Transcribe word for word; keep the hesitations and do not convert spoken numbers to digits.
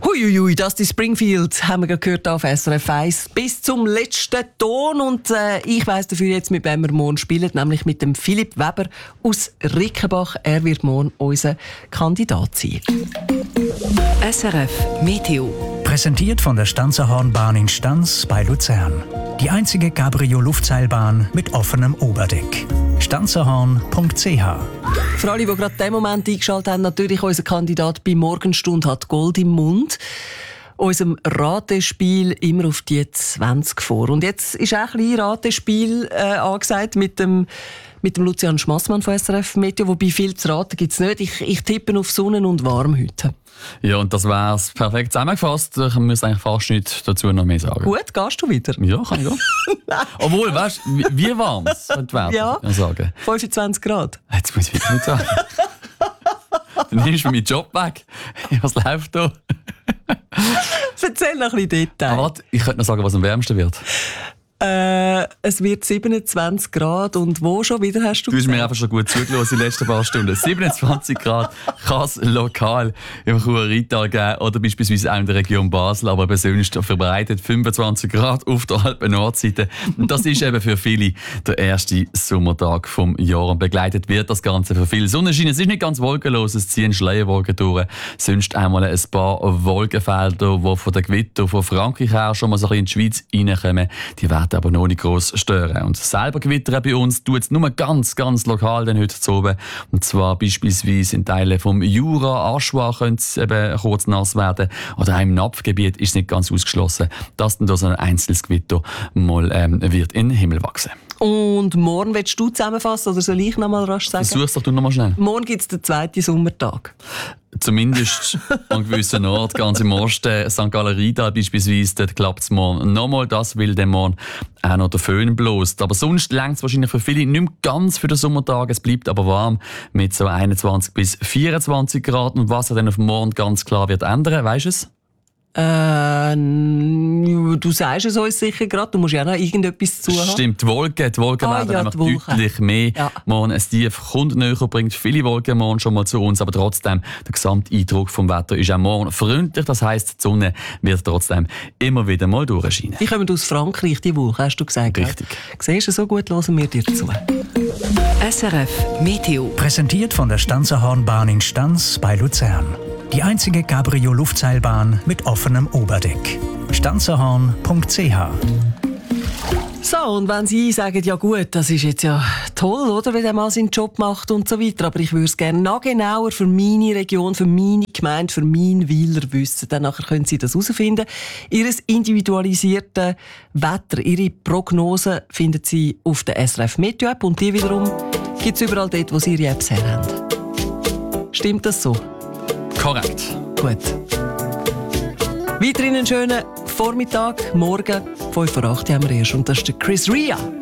Huiuiui, das die Springfield haben wir gerade gehört auf S R F eins bis zum letzten Ton. Und äh, ich weiss dafür jetzt, mit wem wir morgen spielen, nämlich mit dem Philipp Weber aus Rickenbach. Er wird morgen unser Kandidat sein. S R F Meteo. Präsentiert von der Stanzerhornbahn in Stanz bei Luzern. Die einzige Cabrio-Luftseilbahn mit offenem Oberdeck. stanzerhorn punkt c h. Für alle, die gerade diesen Moment eingeschaltet haben, natürlich unser Kandidat bei Morgenstund hat Gold im Mund. Unserem Ratespiel immer auf die zwanzig vor. Und jetzt ist auch ein bisschen Ratespiel äh, angesagt mit dem, mit dem Lucian Schmassmann von S R F Meteo. Wobei viel zu raten gibt es nicht. Ich, ich tippe auf Sonne und warm heute. Ja, und das wäre es perfekt zusammengefasst. Ich muss eigentlich fast nichts dazu noch mehr sagen. Gut, gehst du wieder? Ja, kann ich auch. Obwohl, weißt du, wie, wie warm es wird, ja, ich sagen. fünfundzwanzig Grad. Jetzt muss ich wieder nicht sagen. Dann nimmst du meinen Job weg. Was läuft da? Erzähl noch ein bisschen Detail. Aber warte, ich könnte noch sagen, was am wärmsten wird. Äh, es wird siebenundzwanzig Grad und wo schon wieder hast du Du hast gesagt? mir einfach schon gut zugelassen in den letzten paar Stunden. siebenundzwanzig Grad kann es lokal im Churer Rheintal geben oder beispielsweise auch in der Region Basel, aber persönlich verbreitet fünfundzwanzig Grad auf der Alpen-Nordseite. Und das ist eben für viele der erste Sommertag vom Jahr und begleitet wird das Ganze für viele Sonnenschein. Es ist nicht ganz wolkenlos, es ziehen Schleierwolken durch, sonst einmal ein paar Wolkenfelder, die von der Gewitter von Frankreich her schon mal so ein bisschen in die Schweiz reinkommen. Die werden aber noch nicht gross stören. Und selber gewittern bei uns tut es nur ganz, ganz lokal dann heute zu oben. Und zwar beispielsweise in Teilen vom Jura, Aschua könnte es eben kurz nass werden. Oder auch im Napfgebiet ist es nicht ganz ausgeschlossen, dass dann da so ein einzelnes Gewitter mal ähm, wird in den Himmel wachsen. Und morgen willst du zusammenfassen oder soll ich noch mal rasch sagen? Versuch's doch du noch mal schnell. Morgen gibt es den zweiten Sommertag. Zumindest an gewissen Orten, ganz im Osten, Sankt Gallen Rheintal beispielsweise, dort klappt es morgen nochmal. Das will der morgen auch noch der Föhn bläst. Aber sonst reicht es wahrscheinlich für viele nicht mehr ganz für den Sommertag. Es bleibt aber warm mit so einundzwanzig bis vierundzwanzig Grad. Und was er dann auf morgen ganz klar wird ändern, weisst du es? Äh, du sagst es uns sicher gerade, du musst ja noch irgendetwas zu haben. Stimmt, die Wolken, die Wolken ah, werden ja, nämlich deutlich mehr. Ja. Morgen ein Tief kommt näher, bringt viele Wolken morgen schon mal zu uns, aber trotzdem, der Gesamteindruck vom Wetter ist auch morgen freundlich. Das heisst, die Sonne wird trotzdem immer wieder mal durchscheinen. Die kommen aus Frankreich, die Wolken, hast du gesagt. Richtig. Ja? Siehst du, so gut hören wir dir zu. S R F Meteo. Präsentiert von der Stanzerhornbahn in Stanz bei Luzern. Die einzige Cabrio-Luftseilbahn mit offenem Oberdeck. stanzerhorn punkt c h. So, und wenn Sie sagen, ja gut, das ist jetzt ja toll, oder, wie der Mann seinen Job macht und so weiter, aber ich würde es gerne noch genauer für meine Region, für meine Gemeinde, für meinen Weiler wissen, dann nachher können Sie das herausfinden. Ihr individualisiertes Wetter, Ihre Prognosen finden Sie auf der S R F Meteo App und die wiederum gibt es überall dort, wo Sie Ihre Apps her haben. Stimmt das so? Korrekt. Gut. Weiterhin einen schönen Vormittag, morgen, fünf vor acht haben wir erst. Und das ist der Chris Ria.